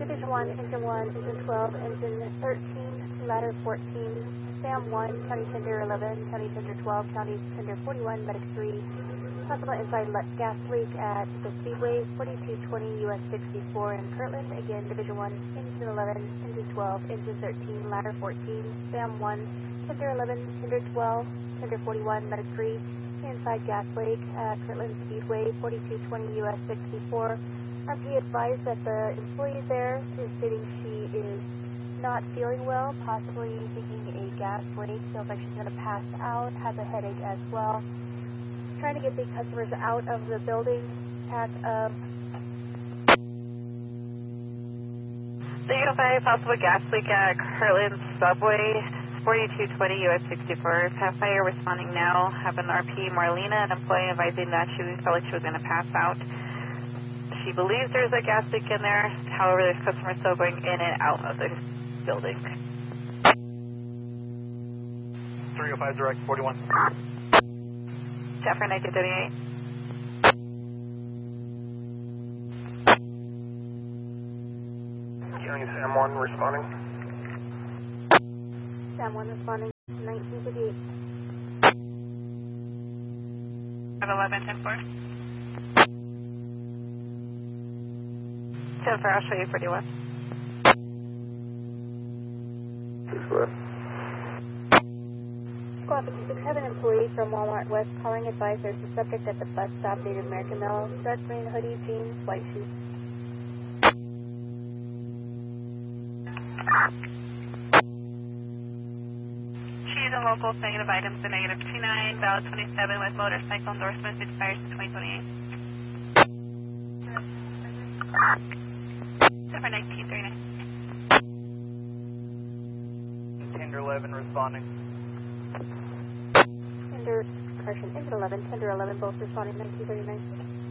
Division 1, Engine 1, Engine 12, Engine 13, Ladder 14, SAM 1, County Tender 11, County Tender 12, County Tender 41, Medic 3. Possible inside gas leak at the Speedway 4220 US 64 in Kirtland. Again, Division 1, Engine 11, Engine 12, Engine 13, Ladder 14, SAM 1, Tender 11, Tender 12, Tender 41, Medic 3. Inside gas leak at Kirtland Speedway 4220 US 64. RP advised that the employee there is stating she is not feeling well, possibly thinking a gas leak, feels like she's going to pass out, has a headache as well. Trying to get the customers out of the building. Pack of the Unify, possible gas leak at Kirtland Subway 4220 US 64. Pathfinder responding now. Have an RP Marlena, an employee advising that she felt like she was going to pass out. She believes there's a gas leak in there. However, there's customers still going in and out of the building. 305 direct 41. Jeffrey 1938. County SAM 1 responding. SAM 1 responding 1958. 511 10-4. 10-4, I'll show you 41. 6-4. Squad 56, have an employee from Walmart West calling advice there's a subject at the bus stop dated American Mill, dark green hoodie, jeans, white shoes. She's a local, negative items to negative 29, valid 27 with motorcycle endorsements, expires in 2028. Number 1939. Tender 11 responding. Engine 11, Tender 11, both responding 1939.